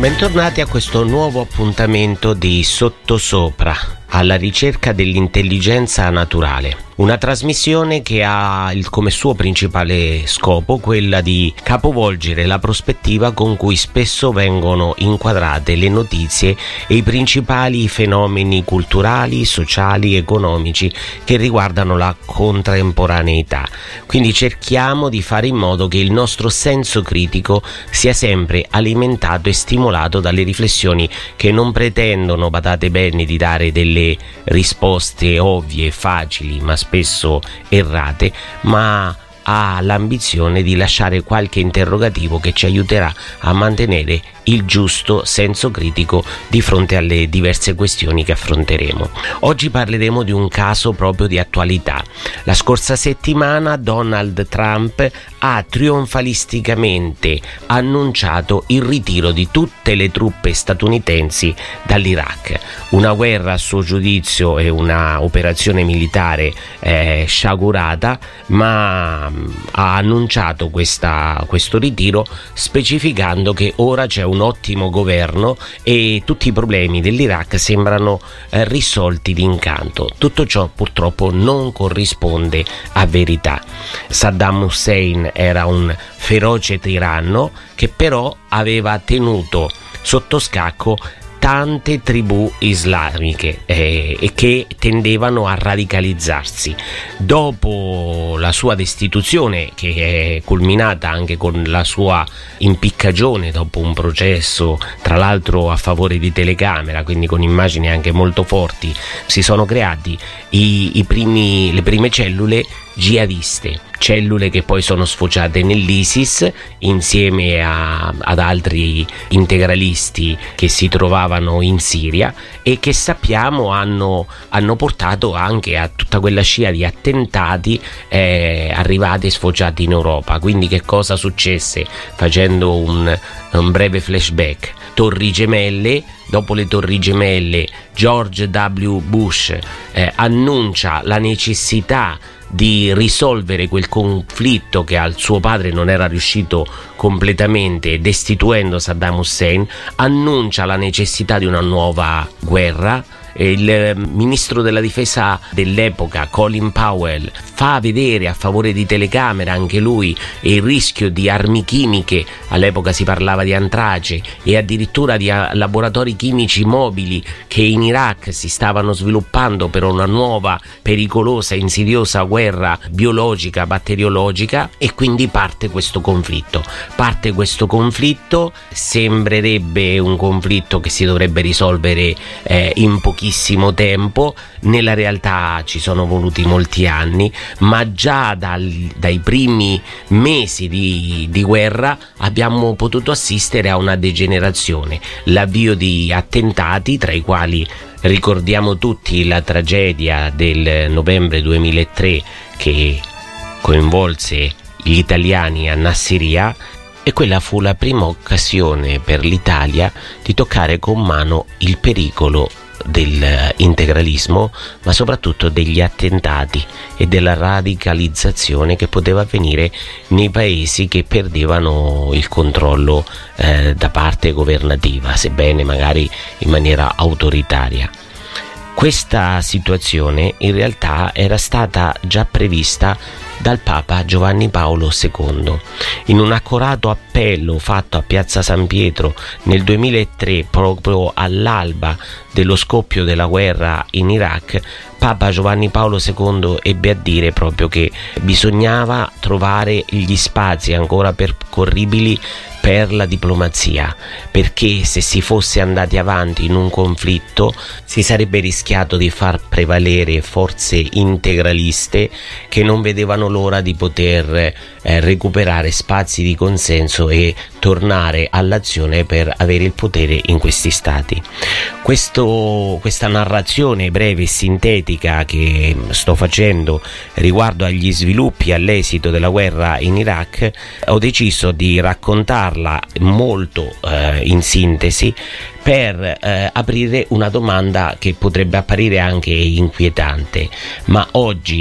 Bentornati a questo nuovo appuntamento di Sottosopra, alla ricerca dell'intelligenza naturale. Una trasmissione che ha come suo principale scopo quella di capovolgere la prospettiva con cui spesso vengono inquadrate le notizie e i principali fenomeni culturali, sociali, economici che riguardano la contemporaneità. Quindi cerchiamo di fare in modo che il nostro senso critico sia sempre alimentato e stimolato dalle riflessioni che non pretendono, badate bene, di dare delle risposte ovvie e facili, ma spesso errate, ma ha l'ambizione di lasciare qualche interrogativo che ci aiuterà a mantenere il giusto senso critico di fronte alle diverse questioni che affronteremo. Oggi parleremo di un caso proprio di attualità. La scorsa settimana Donald Trump ha trionfalisticamente annunciato il ritiro di tutte le truppe statunitensi dall'Iraq. Una guerra, a suo giudizio, è una operazione militare sciagurata, ma ha annunciato questo ritiro specificando che ora c'è un ottimo governo e tutti i problemi dell'Iraq sembrano risolti d'incanto. Tutto ciò purtroppo non corrisponde a verità. Saddam Hussein era un feroce tiranno che però aveva tenuto sotto scacco tante tribù islamiche e che tendevano a radicalizzarsi. Dopo la sua destituzione, che è culminata anche con la sua impiccagione dopo un processo tra l'altro a favore di telecamera, quindi con immagini anche molto forti, si sono creati le prime cellule jihadiste, cellule che poi sono sfociate nell'ISIS insieme ad altri integralisti che si trovavano in Siria e che sappiamo hanno portato anche a tutta quella scia di attentati arrivati e sfociati in Europa. Quindi che cosa successe? Facendo un breve flashback: Torri Gemelle. Dopo le Torri Gemelle George W. Bush annuncia la necessità di risolvere quel conflitto che al suo padre non era riuscito completamente, destituendo Saddam Hussein, annuncia la necessità di una nuova guerra. Il ministro della difesa dell'epoca, Colin Powell, fa vedere a favore di telecamera anche lui il rischio di armi chimiche. All'epoca si parlava di antrace e addirittura di laboratori chimici mobili che in Iraq si stavano sviluppando per una nuova, pericolosa, insidiosa guerra biologica, batteriologica, e quindi parte questo conflitto. Sembrerebbe un conflitto che si dovrebbe risolvere in pochissimo tempo. Nella realtà ci sono voluti molti anni, ma già dai primi mesi di guerra abbiamo potuto assistere a una degenerazione, l'avvio di attentati, tra i quali ricordiamo tutti la tragedia del novembre 2003 che coinvolse gli italiani a Nassiriya, e quella fu la prima occasione per l'Italia di toccare con mano il pericolo dell'integralismo, ma soprattutto degli attentati e della radicalizzazione che poteva avvenire nei paesi che perdevano il controllo da parte governativa, sebbene magari in maniera autoritaria. Questa situazione in realtà era stata già prevista dal Papa Giovanni Paolo II. In un accorato appello fatto a Piazza San Pietro nel 2003, proprio all'alba dello scoppio della guerra in Iraq, Papa Giovanni Paolo II ebbe a dire proprio che bisognava trovare gli spazi ancora percorribili per la diplomazia, perché se si fosse andati avanti in un conflitto si sarebbe rischiato di far prevalere forze integraliste che non vedevano l'ora di poter recuperare spazi di consenso e tornare all'azione per avere il potere in questi stati. Questa narrazione breve e sintetica che sto facendo riguardo agli sviluppi all'esito della guerra in Iraq, ho deciso di raccontarla molto in sintesi per aprire una domanda che potrebbe apparire anche inquietante, ma oggi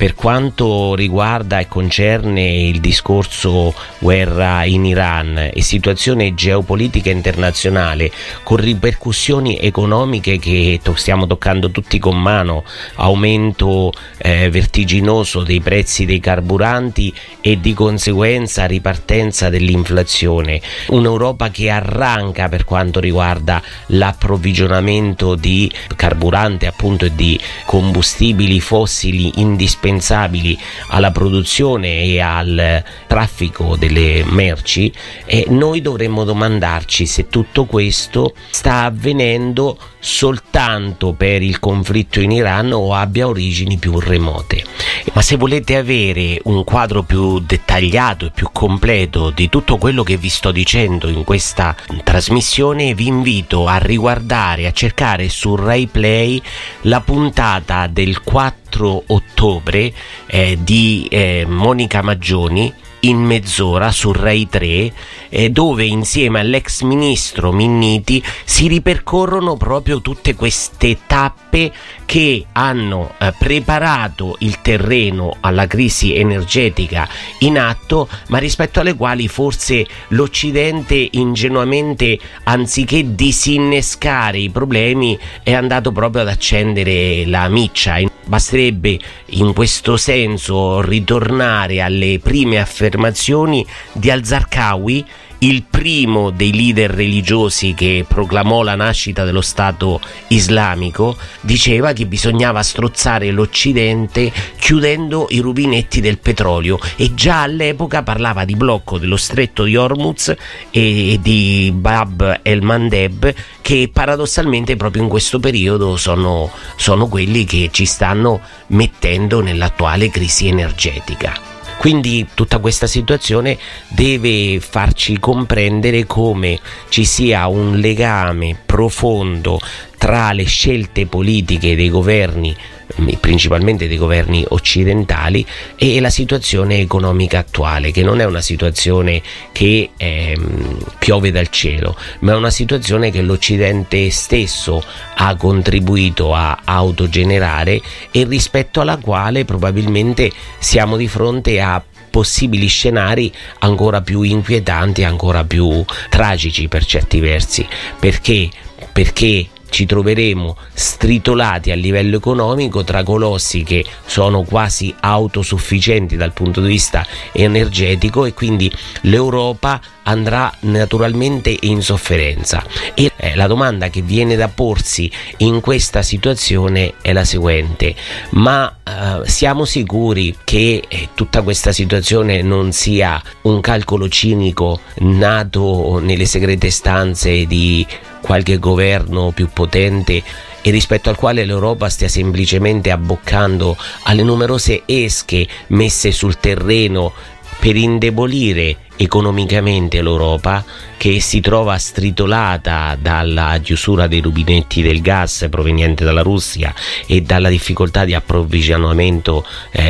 Per quanto riguarda e concerne il discorso guerra in Iran e situazione geopolitica internazionale con ripercussioni economiche che stiamo toccando tutti con mano, aumento vertiginoso dei prezzi dei carburanti e di conseguenza ripartenza dell'inflazione, un'Europa che arranca per quanto riguarda l'approvvigionamento di carburante appunto e di combustibili fossili indispensabili alla produzione e al traffico delle merci, e noi dovremmo domandarci se tutto questo sta avvenendo soltanto per il conflitto in Iran o abbia origini più remote. Ma se volete avere un quadro più dettagliato e più completo di tutto quello che vi sto dicendo in questa trasmissione, vi invito a riguardare, a cercare su Rai Play la puntata del 4 ottobre di Monica Maggioni in mezz'ora su Rai 3, dove insieme all'ex ministro Minniti si ripercorrono proprio tutte queste tappe che hanno preparato il terreno alla crisi energetica in atto, ma rispetto alle quali forse l'Occidente ingenuamente, anziché disinnescare i problemi, è andato proprio ad accendere la miccia. Basterebbe in questo senso ritornare alle prime affermazioni di al-Zarqawi, il primo dei leader religiosi che proclamò la nascita dello Stato islamico. Diceva che bisognava strozzare l'Occidente chiudendo i rubinetti del petrolio, e già all'epoca parlava di blocco dello stretto di Hormuz e di Bab el-Mandeb, che paradossalmente proprio in questo periodo sono quelli che ci stanno mettendo nell'attuale crisi energetica. Quindi tutta questa situazione deve farci comprendere come ci sia un legame profondo tra le scelte politiche dei governi, principalmente dei governi occidentali, e la situazione economica attuale, che non è una situazione che piove dal cielo, ma è una situazione che l'Occidente stesso ha contribuito a autogenerare e rispetto alla quale probabilmente siamo di fronte a possibili scenari ancora più inquietanti, ancora più tragici per certi versi. Perché ci troveremo stritolati a livello economico tra colossi che sono quasi autosufficienti dal punto di vista energetico, e quindi l'Europa andrà naturalmente in sofferenza. E la domanda che viene da porsi in questa situazione è la seguente: ma siamo sicuri che tutta questa situazione non sia un calcolo cinico nato nelle segrete stanze di qualche governo più potente e rispetto al quale l'Europa stia semplicemente abboccando alle numerose esche messe sul terreno per indebolire economicamente l'Europa, che si trova stritolata dalla chiusura dei rubinetti del gas proveniente dalla Russia e dalla difficoltà di approvvigionamento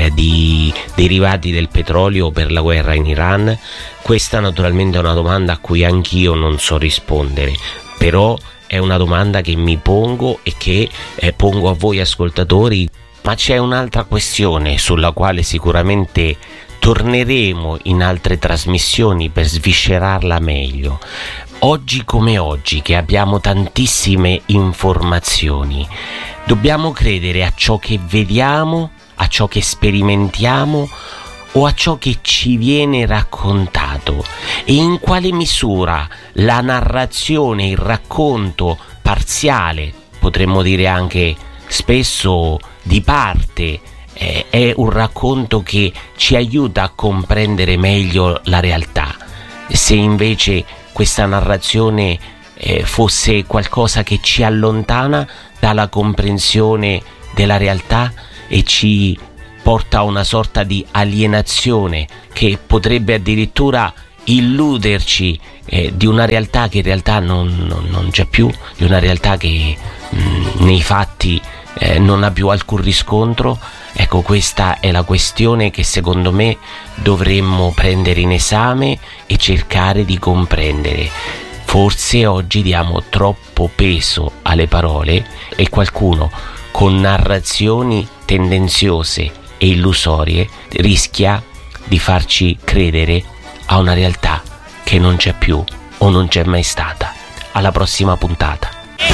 di derivati del petrolio per la guerra in Iran? Questa naturalmente è una domanda a cui anch'io non so rispondere, però è una domanda che mi pongo e che pongo a voi ascoltatori. Ma c'è un'altra questione sulla quale sicuramente torneremo in altre trasmissioni per sviscerarla meglio. Oggi come oggi, che abbiamo tantissime informazioni, dobbiamo credere a ciò che vediamo, a ciò che sperimentiamo o a ciò che ci viene raccontato, e in quale misura la narrazione, il racconto parziale, potremmo dire anche spesso di parte, è un racconto che ci aiuta a comprendere meglio la realtà. Se invece questa narrazione fosse qualcosa che ci allontana dalla comprensione della realtà e ci porta a una sorta di alienazione che potrebbe addirittura illuderci di una realtà che in realtà non c'è più, di una realtà che nei fatti non ha più alcun riscontro. Ecco, questa è la questione che secondo me dovremmo prendere in esame e cercare di comprendere. Forse oggi diamo troppo peso alle parole e qualcuno con narrazioni tendenziose e illusorie rischia di farci credere a una realtà che non c'è più o non c'è mai stata. Alla prossima puntata.